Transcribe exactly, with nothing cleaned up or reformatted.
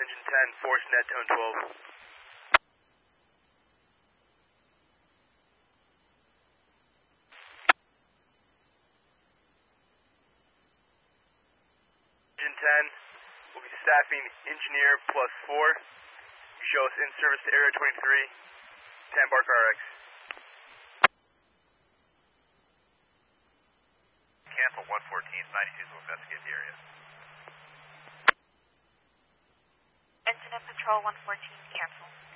engine ten, force net tone twelve. Engine ten, will be staffing engineer plus four. Show us in service to Area twenty-three, ten Bark R X. Cancel one fourteen, ninety-twos will investigate the area. Incident Patrol one fourteen, cancel.